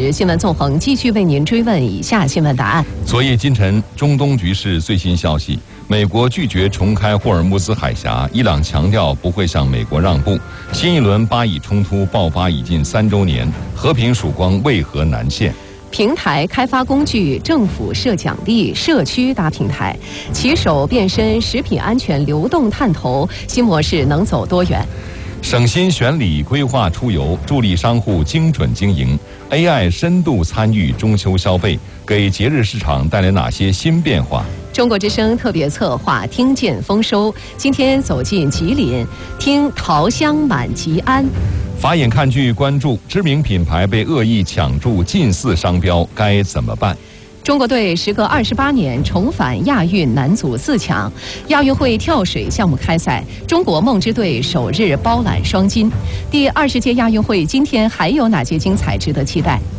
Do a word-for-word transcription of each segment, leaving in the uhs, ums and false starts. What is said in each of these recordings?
时，新闻纵横继续为您追问以下新闻答案。 昨夜今晨，中东局势最新消息：美国拒绝重开霍尔木兹海峡，伊朗强调不会向美国让步。新一轮巴以冲突爆发已近三周年，和平曙光为何难现？ 平台开发工具，政府设奖励，社区搭平台，骑手变身食品安全流动探头，新模式能走多远？ 省心选里规划出游，助力商户精准经营。A I 深度参与中秋消费，给节日市场带来哪些新变化？ 中国之声特别策划听见丰收，今天走进吉林，听桃香满吉安。 法眼看剧关注知名品牌被恶意抢注近似商标，该怎么办？ 中国队时隔二十八年重返亚运男组四强，亚运会跳水项目开赛，中国梦之队首日包揽双金。第二十届亚运会今天还有哪些精彩值得期待？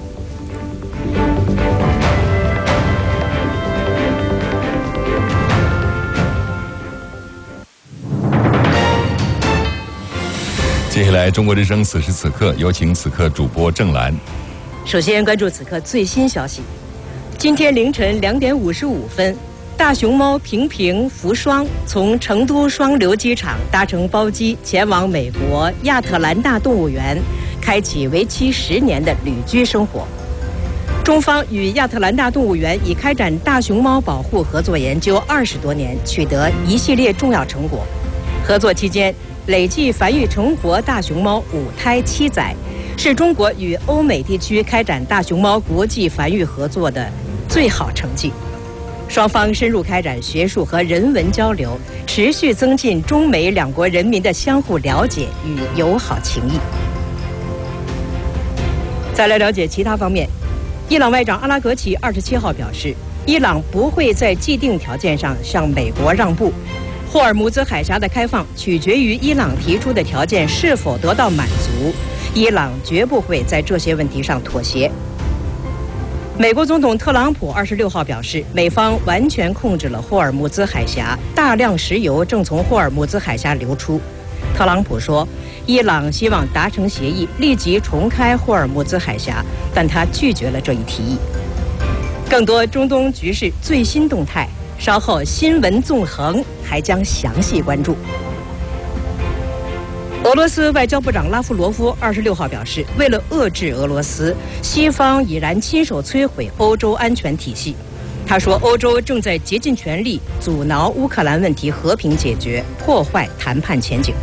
接下来，中国之声此时此刻有请此刻主播郑兰。 首先关注此刻最新消息。今天凌晨两点五十五分，大熊猫平平福双从成都双流机场搭乘包机前往美国亚特兰大动物园，开启为期十年的旅居生活。中方与亚特兰大动物园已开展大熊猫保护合作研究二十多年，取得一系列重要成果。合作期间，累计繁育成活大熊猫五胎七载，是中国与欧美地区开展大熊猫国际繁育合作的最好成绩。双方深入开展学术和人文交流，持续增进中美两国人民的相互了解与友好情谊。再来了解其他方面，伊朗外长阿拉格齐二十七号表示，伊朗不会在既定条件上向美国让步。霍尔木兹海峡的开放取决于伊朗提出的条件是否得到满足，伊朗绝不会在这些问题上妥协。美国总统特朗普二十六号表示，美方完全控制了霍尔木兹海峡，大量石油正从霍尔木兹海峡流出。特朗普说，伊朗希望达成协议，立即重开霍尔木兹海峡，但他拒绝了这一提议。更多中东局势最新动态，稍后新闻纵横还将详细关注。俄罗斯外交部长拉夫罗夫二十六号表示，为了遏制俄罗斯，西方已然亲手摧毁欧洲安全体系。他说，欧洲正在竭尽全力阻挠乌克兰问题和平解决，破坏谈判前景。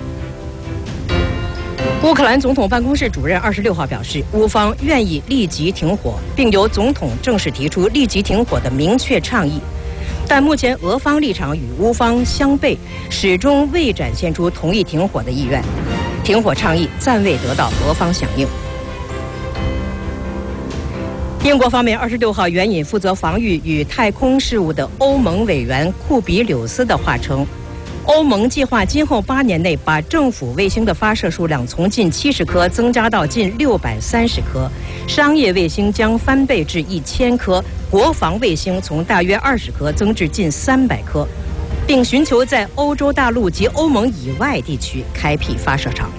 乌克兰总统办公室主任二十六号表示，乌方愿意立即停火，并由总统正式提出立即停火的明确倡议。但目前俄方立场与乌方相悖，始终未展现出同意停火的意愿，停火倡议暂未得到俄方响应。英国方面二十六号援引负责防御与太空事务的欧盟委员库比柳斯的话称，欧盟计划今后八年内把政府卫星的发射数量从近七十颗增加到近六百三十颗，商业卫星将翻倍至一千颗，国防卫星从大约二十颗增至近三百颗，并寻求在欧洲大陆及欧盟以外地区开辟发射场。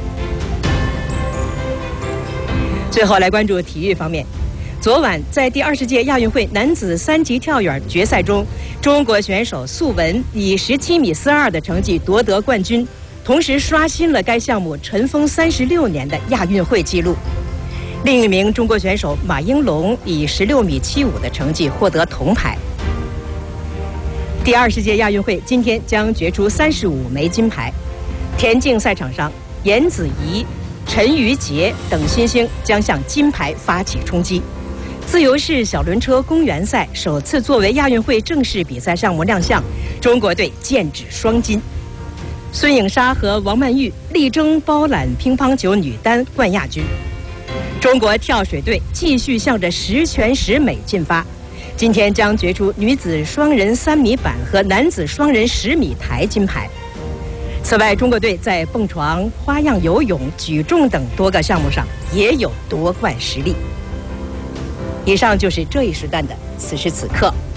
最后来关注体育方面。昨晚在第二十届亚运会男子三级跳远决赛中，中国选手素文以十七米四二的成绩夺得冠军，同时刷新了该项目尘封三十六年的亚运会纪录。另一名中国选手马应龙以十六米七五的成绩获得铜牌。第二十届亚运会今天将决出三十五枚金牌。田径赛场上，严子怡、陈瑜杰等新星将向金牌发起冲击。自由式小轮车公园赛首次作为亚运会正式比赛项目亮相，中国队剑指双金。孙颖莎和王曼玉力争包揽乒乓球女单冠亚军。中国跳水队继续向着十全十美进发，今天将决出女子双人三米板和男子双人十米台金牌。此外，中国队在蹦床、花样游泳、举重等多个项目上也有夺冠实力。以上就是这一时段的此时此刻。